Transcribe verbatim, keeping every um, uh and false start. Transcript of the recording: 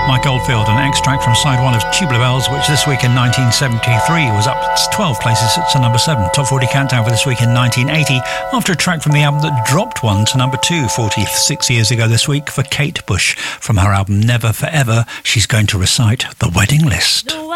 Mike Oldfield, an extract from side one of Tubular Bells, which this week in nineteen seventy-three was up twelve places to number seven. Top forty countdown for this week in nineteen eighty, after a track from the album that dropped one to number two forty-six years ago this week for Kate Bush. From her album Never Forever, she's going to recite The Wedding List.